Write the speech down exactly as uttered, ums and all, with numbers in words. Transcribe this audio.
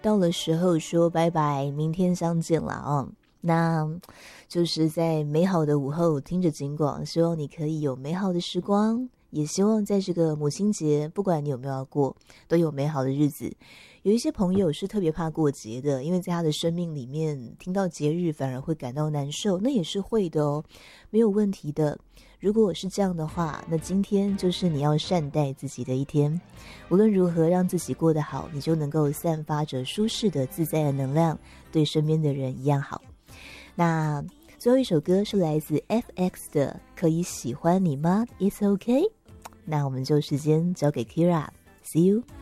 到了时候说拜拜，明天相见了哦。那就是在美好的午后听着警广，希望你可以有美好的时光，也希望在这个母亲节，不管你有没有要过，都有美好的日子。有一些朋友是特别怕过节的，因为在他的生命里面听到节日反而会感到难受，那也是会的哦，没有问题的。如果是这样的话，那今天就是你要善待自己的一天。无论如何让自己过得好，你就能够散发着舒适的自在的能量，对身边的人一样好。那最后一首歌是来自 F X 的可以喜欢你吗 It's OK。 那我们就时间交给 Kira， See you。